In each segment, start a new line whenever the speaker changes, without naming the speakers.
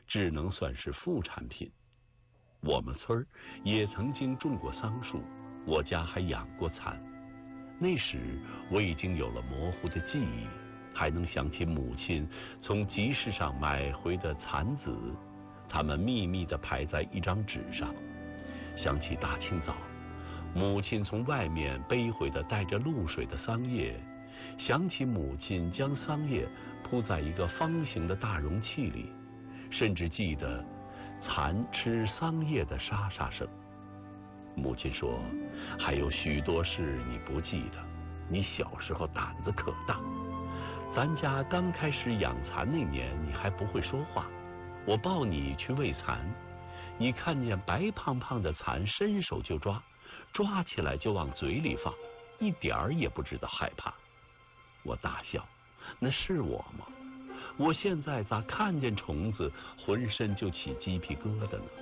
只能算是副产品。我们村也曾经种过桑树，我家还养过蚕。那时我已经有了模糊的记忆，还能想起母亲从集市上买回的蚕子，它们密密地排在一张纸上。想起大清早母亲从外面背回的带着露水的桑叶，想起母亲将桑叶铺在一个方形的大容器里，甚至记得蚕吃桑叶的沙沙声。母亲说，还有许多事你不记得，你小时候胆子可大。咱家刚开始养蚕那年，你还不会说话，我抱你去喂蚕，你看见白胖胖的蚕，伸手就抓，抓起来就往嘴里放，一点儿也不知道害怕。我大笑，那是我吗？我现在咋看见虫子浑身就起鸡皮疙瘩呢？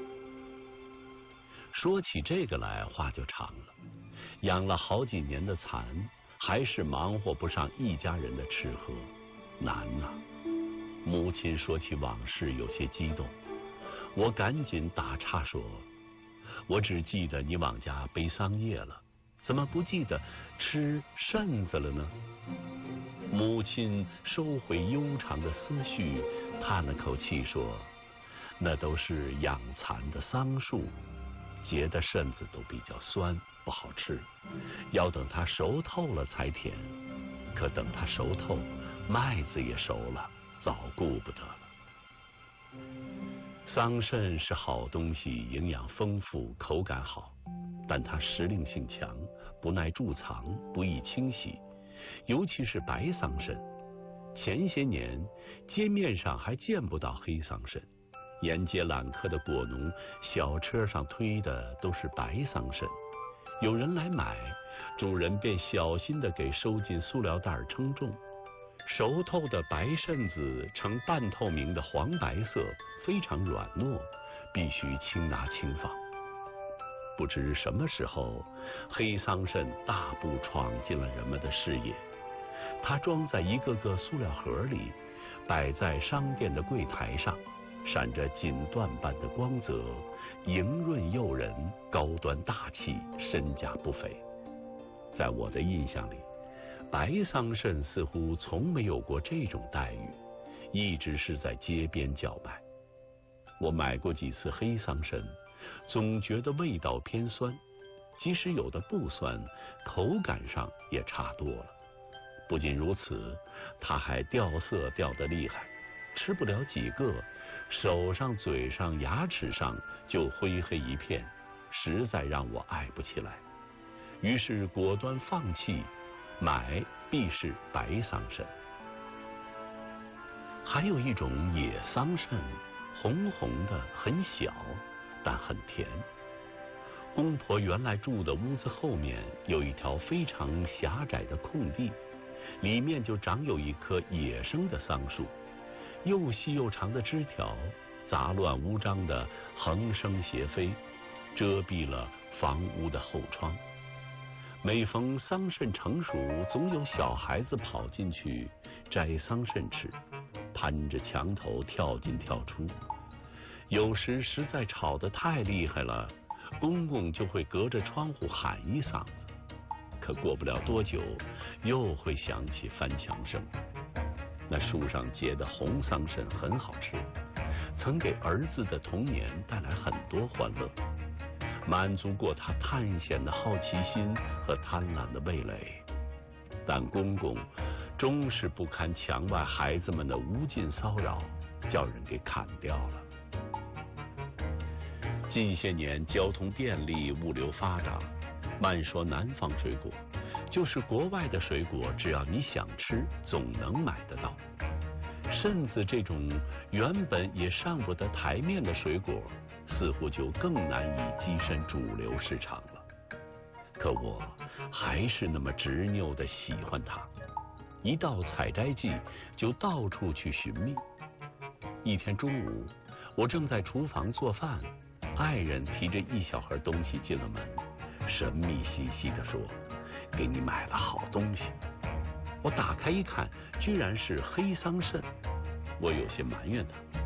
说起这个来话就长了，养了好几年的蚕，还是忙活不上一家人的吃喝，难啊。母亲说起往事有些激动，我赶紧打岔说，我只记得你往家背桑叶了，怎么不记得吃葚子了呢？母亲收回悠长的思绪，叹了口气说，那都是养蚕的桑树，结的葚子都比较酸，不好吃，要等它熟透了才甜。可等它熟透，麦子也熟了，早顾不得了。桑葚是好东西，营养丰富，口感好，但它时令性强，不耐贮藏，不易清洗，尤其是白桑葚。前些年街面上还见不到黑桑葚，沿街揽客的果农小车上推的都是白桑葚，有人来买，主人便小心地给收进塑料袋称重。熟透的白葚子呈半透明的黄白色，非常软糯，必须轻拿轻放。不知什么时候，黑桑葚大步闯进了人们的视野。它装在一个个塑料盒里，摆在商店的柜台上，闪着锦缎般的光泽，莹润诱人，高端大气，身价不菲。在我的印象里，白桑葚似乎从没有过这种待遇，一直是在街边叫卖。我买过几次黑桑葚，总觉得味道偏酸，即使有的不酸，口感上也差多了。不仅如此，它还掉色掉得厉害，吃不了几个，手上、嘴上、牙齿上就灰黑一片，实在让我爱不起来。于是果断放弃，买必是白桑葚。还有一种野桑葚，红红的，很小，但很甜。公婆原来住的屋子后面有一条非常狭窄的空地，里面就长有一棵野生的桑树，又细又长的枝条杂乱无章的横生斜飞，遮蔽了房屋的后窗。每逢桑葚成熟，总有小孩子跑进去摘桑葚吃，攀着墙头跳进跳出。有时实在吵得太厉害了，公公就会隔着窗户喊一嗓子。可过不了多久，又会响起翻墙声。那树上结的红桑葚很好吃，曾给儿子的童年带来很多欢乐，满足过他探险的好奇心和贪婪的味蕾。但公公终是不堪墙外孩子们的无尽骚扰，叫人给砍掉了。近些年交通便利，物流发达，慢说南方水果，就是国外的水果，只要你想吃，总能买得到。葚子这种原本也上不得台面的水果，似乎就更难以跻身主流市场了。可我还是那么执拗地喜欢它，一到采摘季就到处去寻觅。一天中午，我正在厨房做饭，爱人提着一小盒东西进了门，神秘兮兮地说，给你买了好东西。我打开一看，居然是黑桑葚。我有些埋怨他，